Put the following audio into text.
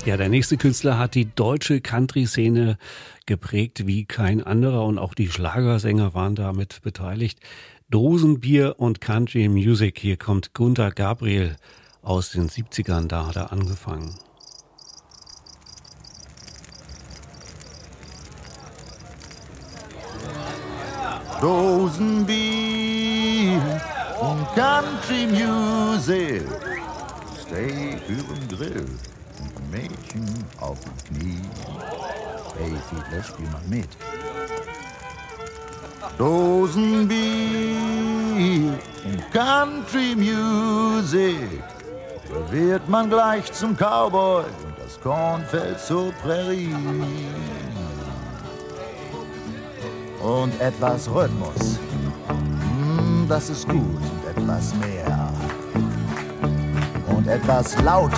Ja, der nächste Künstler hat die deutsche Country-Szene geprägt wie kein anderer und auch die Schlagersänger waren damit beteiligt. Dosenbier und Country Music. Hier kommt Gunter Gabriel aus den 70ern, da hat er angefangen. Dosenbier und Country Music. Steak überm Grill und ein Mädchen auf dem Knie. Hey, Fiedler, spiel mal mit. Dosenbier und Country Music. Da wird man gleich zum Cowboy und das Korn fällt zur Prärie. Und etwas Rhythmus, das ist gut und etwas mehr. Und etwas lauter.